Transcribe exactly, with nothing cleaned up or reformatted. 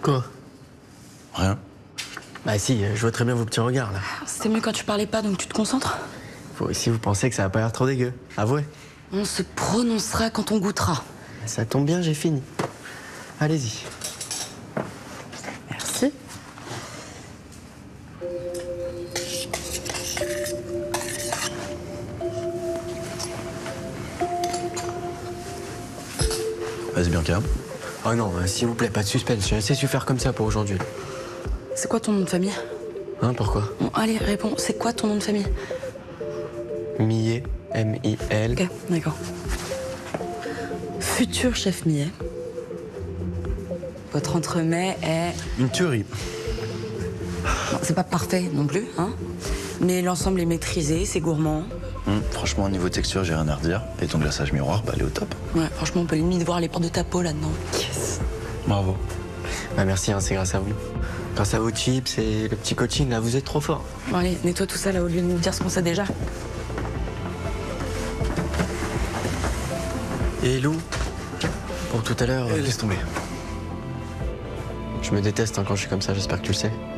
Quoi? Rien. Bah si, je vois très bien vos petits regards, là. C'était mieux quand tu parlais pas, donc tu te concentres. Faut aussi vous pensez que ça va pas l'air trop dégueu. Avouez. On se prononcera quand on goûtera. Ça tombe bien, j'ai fini. Allez-y. Merci. Vas-y, Bianca. Oh non, euh, s'il vous plaît, pas de suspense. J'ai assez su faire comme ça pour aujourd'hui. C'est quoi ton nom de famille? Hein, pourquoi? Bon, allez, réponds. C'est quoi ton nom de famille? Millet, M I L. Ok, d'accord. Futur chef Millet. Votre entremets est... Une tuerie. Bon, c'est pas parfait non plus, hein. Mais l'ensemble est maîtrisé, c'est gourmand. Hum, franchement, au niveau texture, j'ai rien à redire. Et ton glaçage miroir, bah, elle est au top. Ouais, franchement, on peut limite voir les portes de ta peau là-dedans. Yes. Bravo. Bah merci, hein, c'est grâce à vous. Grâce à vos chips et le petit coaching, là, vous êtes trop fort. Bon, allez, nettoie tout ça là au lieu de nous dire ce qu'on sait déjà. Et Lou, pour tout à l'heure, Eh, laisse tomber. je me déteste hein, quand je suis comme ça, j'espère que tu le sais.